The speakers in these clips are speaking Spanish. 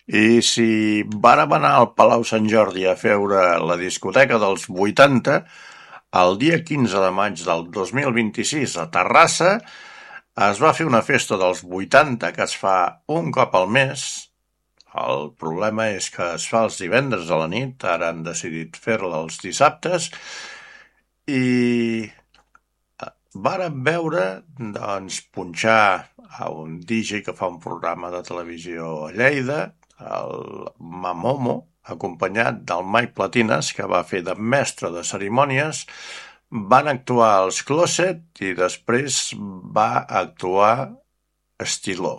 I si vàrem anar al Palau Sant Jordi a veure la discoteca dels 80, el dia 15 de maig del 2026 a Terrassa es va fer una festa dels 80 que es fa un cop al mes. El problema és que es fa els divendres a la nit, ara han decidit fer-la els dissabtes, i vàrem veure punxar a un DJ que fa un programa de televisió a Lleida, el Mamomo, acompanyat del Mike Platines, que va fer de mestre de cerimònies. Van actuar els Closet i després va actuar Estiló.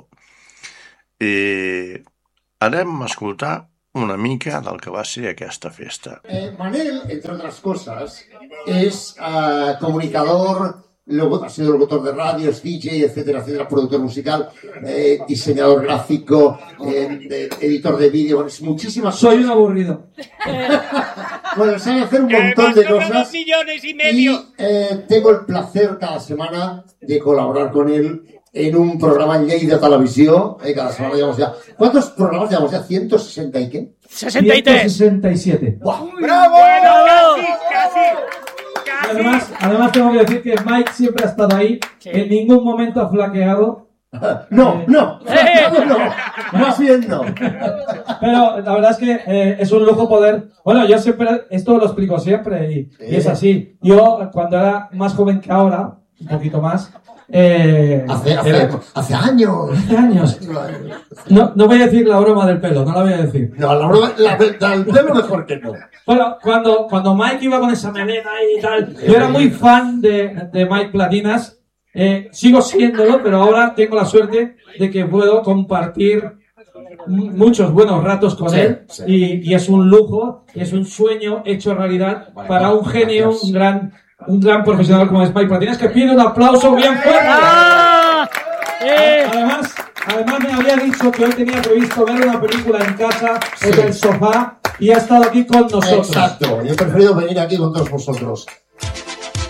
I anem a escoltar una mica del que va ser aquesta festa. Manel, entre otras cosas, es comunicador, ha sido locutor de radio, es DJ, etcétera, etcétera, productor musical, diseñador gráfico, editor de vídeo, es muchísimas cosas. Soy un aburrido. Bueno, sabe hacer un montón de cosas. 2,5 millones. Y tengo el placer cada semana de colaborar con él en un programa en Lleida Televisió. Cada semana llevamos ya... ¿Cuántos programas llevamos ya? ¿160 y qué? 63. 167. ¡Wow! ¡Bravo! Casi. Además tengo que decir que Mike siempre ha estado ahí. Sí. En ningún momento ha flaqueado. No, más bien no. Pero la verdad es que es un lujo poder... Bueno, yo siempre, esto lo explico siempre y es así. Yo, cuando era más joven que ahora, un poquito más... Hace años. Hace años. No voy a decir la broma del pelo, no la voy a decir. No, la broma del pelo mejor que no. Bueno, cuando Mike iba con esa melena y tal, yo era muy fan de Mike Platinas. Sigo siéndolo, pero ahora tengo la suerte de que puedo compartir muchos buenos ratos con él. Sí. Y es un lujo, es un sueño hecho realidad para un genio, un gran profesional como es Mike Platinas, que pide un aplauso bien fuerte. Además me había dicho que hoy tenía previsto ver una película en casa, en el sofá, y ha estado aquí con nosotros. Exacto, yo he preferido venir aquí con todos vosotros.